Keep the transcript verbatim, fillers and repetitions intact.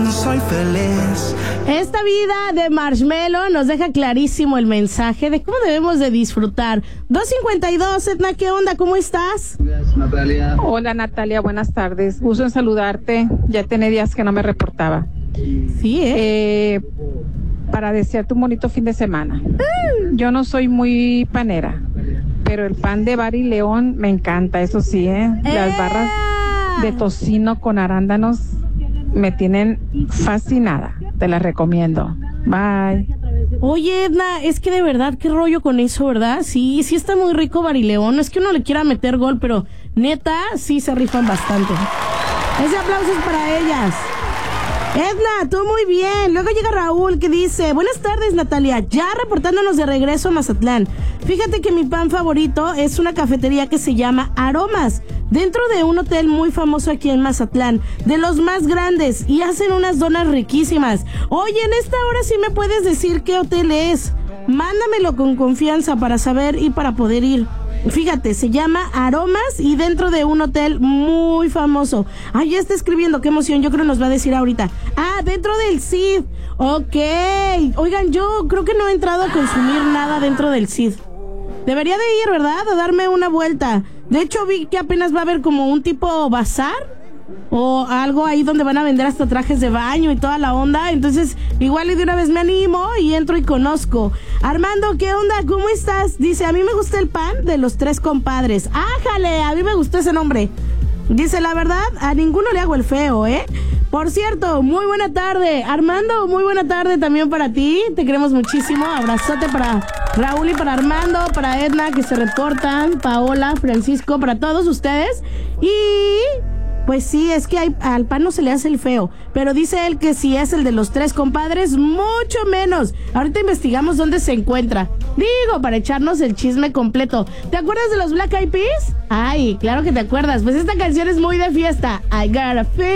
soy feliz. Esta vida de Marshmello nos deja clarísimo el mensaje de cómo debemos de disfrutar. dos cincuenta y dos, Edna, ¿qué onda? ¿Cómo estás? Natalia. Hola Natalia, buenas tardes. Gusto en saludarte. Ya tenía días que no me reportaba. Sí, ¿eh? eh para desearte un bonito fin de semana. Yo no soy muy panera, pero el pan de Bar y León me encanta, eso sí, ¿eh? Las barras de tocino con arándanos me tienen fascinada. Te las recomiendo. Bye. Oye, Edna, es que de verdad, qué rollo con eso, ¿verdad? Sí, sí está muy rico Bar y León. No es que uno le quiera meter gol, pero neta, sí se rifan bastante. Ese aplauso es para ellas. Edna, tú muy bien. Luego llega Raúl que dice: buenas tardes, Natalia, ya reportándonos de regreso a Mazatlán. Fíjate que mi pan favorito es una cafetería que se llama Aromas, dentro de un hotel muy famoso aquí en Mazatlán, de los más grandes, y hacen unas donas riquísimas. Oye, en esta hora sí me puedes decir qué hotel es. Mándamelo con confianza para saber y para poder ir. Fíjate, se llama Aromas y dentro de un hotel muy famoso. Ay, ya está escribiendo, qué emoción, yo creo que nos va a decir ahorita. Ah, dentro del C I D. Ok. Oigan, yo creo que no he entrado a consumir nada dentro del C I D. Debería de ir, ¿verdad? A darme una vuelta. De hecho, vi que apenas va a haber como un tipo bazar o algo ahí donde van a vender hasta trajes de baño y toda la onda. Entonces, igual y de una vez me animo y entro y conozco. Armando, ¿qué onda? ¿Cómo estás? Dice: a mí me gusta el pan de los tres compadres. ¡Ájale! A mí me gustó ese nombre. Dice: la verdad, a ninguno le hago el feo, ¿eh? Por cierto, muy buena tarde. Armando, muy buena tarde también para ti. Te queremos muchísimo. Abrazote para Raúl y para Armando, para Edna, que se reportan, Paola, Francisco, para todos ustedes. Y pues sí, es que hay, al pan no se le hace el feo, pero dice él que si es el de los tres compadres, mucho menos. Ahorita investigamos dónde se encuentra. Digo, para echarnos el chisme completo. ¿Te acuerdas de los Black Eyed Peas? Ay, claro que te acuerdas. Pues esta canción es muy de fiesta. I got a feel.